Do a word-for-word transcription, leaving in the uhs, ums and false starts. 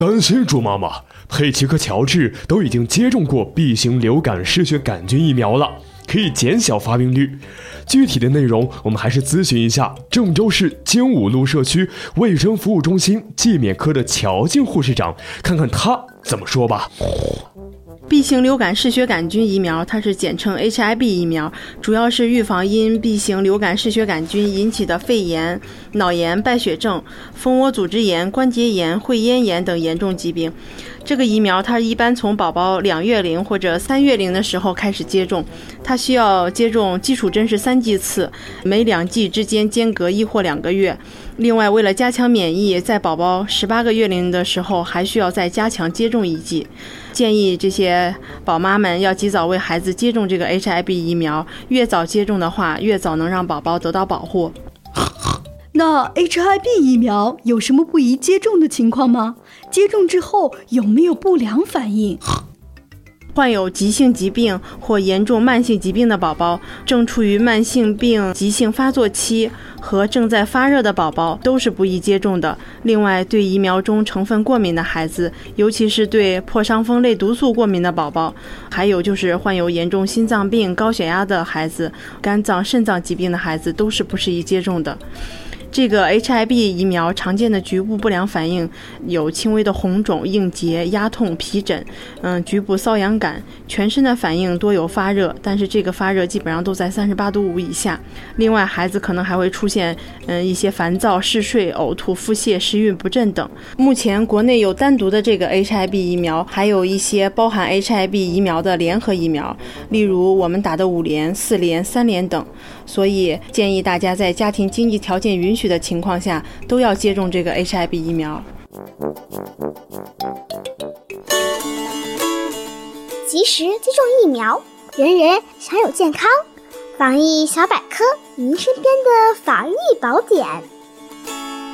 担心猪妈妈，佩奇和乔治都已经接种过 B 型流感嗜血杆菌疫苗了，可以减小发病率。具体的内容我们还是咨询一下郑州市精武路社区卫生服务中心季免科的乔静护士长，看看他怎么说吧。 B 型流感嗜血杆菌疫苗，它是简称 H I V 疫苗，主要是预防因 B 型流感嗜血杆菌引起的肺炎、脑炎、败血症、蜂窝组织炎、关节炎、会咽炎等严重疾病。这个疫苗它一般从宝宝两月龄或者三月龄的时候开始接种，它需要接种基础针是三剂次，每两剂之间间隔一或两个月。另外，为了加强免疫，在宝宝十八个月龄的时候还需要再加强接种一剂。建议这些宝妈们要及早为孩子接种这个 H I V 疫苗，越早接种的话，越早能让宝宝得到保护。 那 H I V 疫苗有什么不宜接种的情况吗？接种之后有没有不良反应？ 患有急性疾病或严重慢性疾病的宝宝，正处于慢性病急性发作期和正在发热的宝宝都是不宜接种的。另外，对疫苗中成分过敏的孩子，尤其是对破伤风类毒素过敏的宝宝，还有就是患有严重心脏病、高血压的孩子、肝脏、肾脏疾病的孩子，都是不适宜接种的。这个 H I V 疫苗常见的局部不良反应有轻微的红肿、硬结、压痛、皮疹，嗯，局部瘙痒感，全身的反应多有发热，但是这个发热基本上都在三十八度五以下。另外，孩子可能还会出现嗯一些烦躁、嗜睡、呕吐、腹泻、食欲不振等。目前国内有单独的这个 H I V 疫苗，还有一些包含 H I V 疫苗的联合疫苗，例如我们打的五联、四联、三联等。所以建议大家在家庭经济条件允许的情况下，都要接种这个 H I V 疫苗。 及时接种疫苗，人人享有健康。防疫小百科，您身边的防疫宝典。